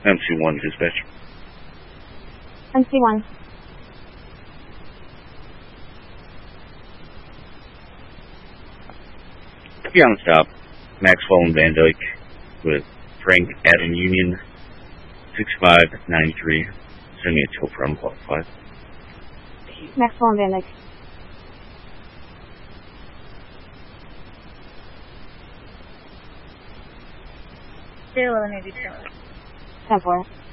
MC1 dispatch. MC1. Be on the stop. Maxwell and Van Dyke with Frank Adam Union 6593. Send me a tow from qualified. Maxwell and Van Dyke. Zero 1182. 10-4.